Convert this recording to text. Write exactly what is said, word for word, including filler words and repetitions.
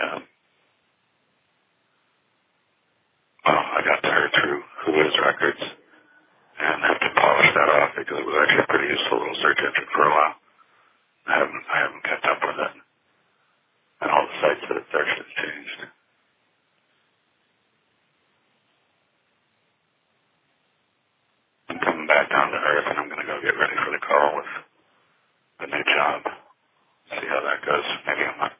um, well, I got to her through Whois Records, and have to polish that off because it was actually a pretty useful little search engine for a while. I haven't, I haven't kept up with it, and all the sites that it's actually changed.